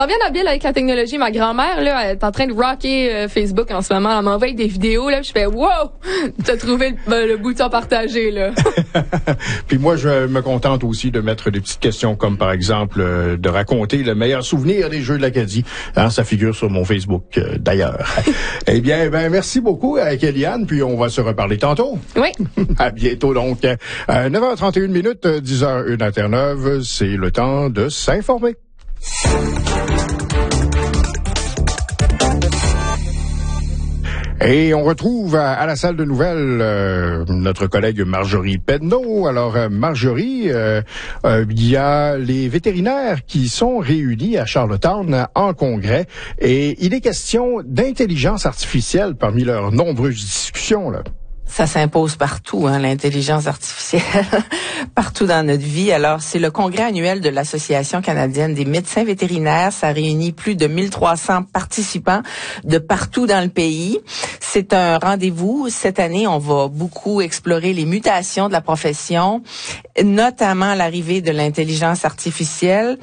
On vient habile avec la technologie. Ma grand-mère, là, elle est en train de rocker Facebook en ce moment. Elle m'envoie des vidéos, là, puis je fais « Wow! T'as trouvé le bouton partagé, là. » Puis moi, je me contente aussi de mettre des petites questions comme, par exemple, de raconter le meilleur souvenir des Jeux de l'Acadie. Hein, ça figure sur mon Facebook, d'ailleurs. Eh bien, merci beaucoup, Kéliane, puis on va se reparler tantôt. Oui. À bientôt, donc. 9h31 minutes, 10h01 à Terre-Neuve, c'est le temps de s'informer. Et on retrouve à la salle de nouvelles notre collègue Marjorie Pedneau. Alors, Marjorie, il y a les vétérinaires qui sont réunis à Charlottetown en congrès et il est question d'intelligence artificielle parmi leurs nombreuses discussions, là. Ça s'impose partout, l'intelligence artificielle, partout dans notre vie. Alors, c'est le congrès annuel de l'Association canadienne des médecins vétérinaires. Ça réunit plus de 1300 participants de partout dans le pays. C'est un rendez-vous. Cette année, on va beaucoup explorer les mutations de la profession, notamment l'arrivée de l'intelligence artificielle.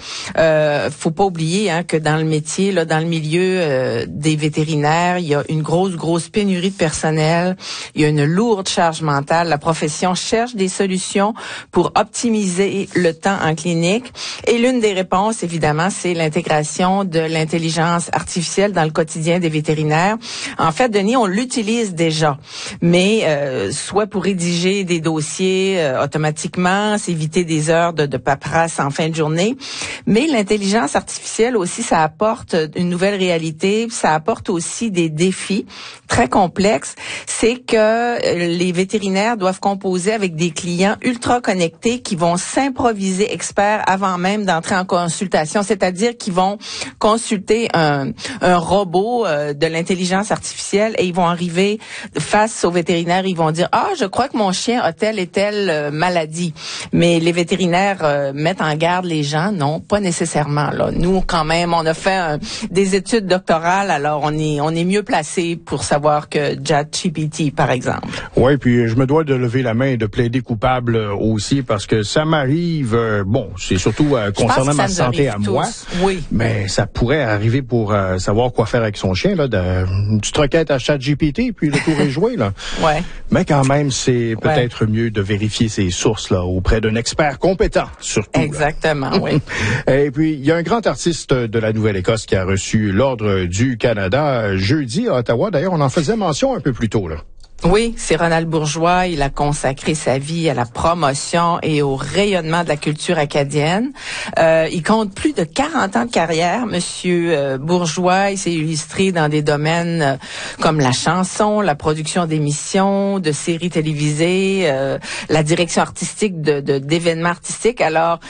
Faut pas oublier que dans le métier, là, dans le milieu des vétérinaires, il y a une grosse pénurie de personnel. Il y a une lourde charge mentale. La profession cherche des solutions pour optimiser le temps en clinique. Et l'une des réponses, évidemment, c'est l'intégration de l'intelligence artificielle dans le quotidien des vétérinaires. En fait, Denis, on l'utilise déjà, mais soit pour rédiger des dossiers automatiquement, s'éviter des heures de paperasse en fin de journée. Mais l'intelligence artificielle aussi, ça apporte une nouvelle réalité. Ça apporte aussi des défis très complexes. C'est que les vétérinaires doivent composer avec des clients ultra connectés qui vont s'improviser experts avant même d'entrer en consultation, c'est-à-dire qu'ils vont consulter un robot de l'intelligence artificielle et ils vont arriver face aux vétérinaires, ils vont dire « Ah, je crois que mon chien a telle et telle maladie ». Mais les vétérinaires mettent en garde les gens, non, pas nécessairement. Là. Nous, quand même, on a fait des études doctorales, alors on est mieux placé pour savoir que ChatGPT, par exemple. Oui, puis je me dois de lever la main et de plaider coupable aussi parce que ça m'arrive, c'est surtout concernant ma santé à moi, oui. Mais ça pourrait arriver pour savoir quoi faire avec son chien, là, une petite requête à ChatGPT, puis le tour est joué, là. Ouais. Mais quand même, c'est peut-être mieux de vérifier ses sources, là, auprès d'un expert compétent, surtout. Exactement, oui. Et puis, il y a un grand artiste de la Nouvelle-Écosse qui a reçu l'Ordre du Canada jeudi à Ottawa. D'ailleurs, on en faisait mention un peu plus tôt, là. Oui, c'est Ronald Bourgeois. Il a consacré sa vie à la promotion et au rayonnement de la culture acadienne. Il compte plus de 40 ans de carrière, Monsieur Bourgeois. Il s'est illustré dans des domaines comme la chanson, la production d'émissions, de séries télévisées, la direction artistique d'événements artistiques. Alors,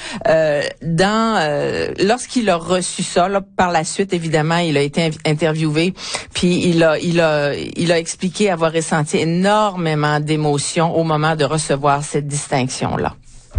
lorsqu'il a reçu ça, là, par la suite, évidemment, il a été interviewé, puis il a expliqué avoir ressenti énormément d'émotions au moment de recevoir cette distinction-là.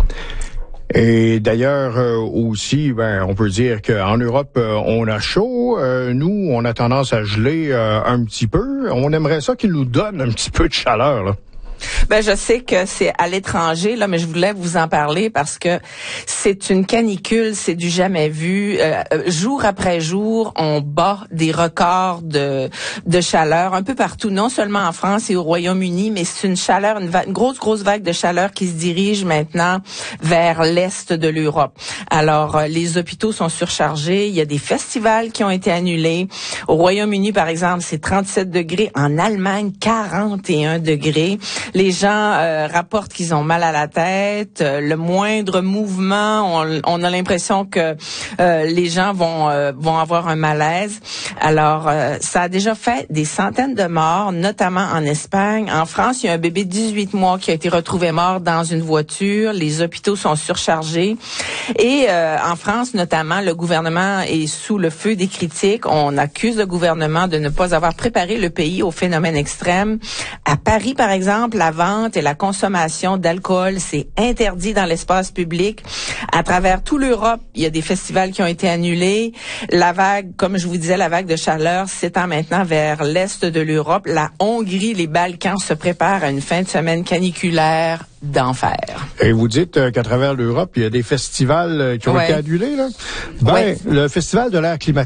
Et d'ailleurs, aussi, on peut dire qu'en Europe, on a chaud. Nous, on a tendance à geler un petit peu. On aimerait ça qu'ils nous donnent un petit peu de chaleur, là. Je sais que c'est à l'étranger, là, mais je voulais vous en parler parce que c'est une canicule, c'est du jamais vu. Jour après jour, on bat des records de chaleur un peu partout, non seulement en France et au Royaume-Uni, mais c'est une chaleur, une grosse vague de chaleur qui se dirige maintenant vers l'est de l'Europe. Alors, les hôpitaux sont surchargés, il y a des festivals qui ont été annulés. Au Royaume-Uni, par exemple, c'est 37 degrés. En Allemagne, 41 degrés. Les gens rapportent qu'ils ont mal à la tête. Le moindre mouvement, on a l'impression que les gens vont avoir un malaise. Alors, ça a déjà fait des centaines de morts, notamment en Espagne. En France, il y a un bébé de 18 mois qui a été retrouvé mort dans une voiture. Les hôpitaux sont surchargés. Et en France, notamment, le gouvernement est sous le feu des critiques. On accuse le gouvernement de ne pas avoir préparé le pays au phénomène extrême. À Paris, par exemple, la vente et la consommation d'alcool, c'est interdit dans l'espace public. À travers toute l'Europe, il y a des festivals qui ont été annulés. La vague, comme je vous disais, la vague de chaleur s'étend maintenant vers l'est de l'Europe. La Hongrie, les Balkans se préparent à une fin de semaine caniculaire d'enfer. Et vous dites qu'à travers l'Europe, il y a des festivals qui ont été annulés, là? Le Festival de l'air climatique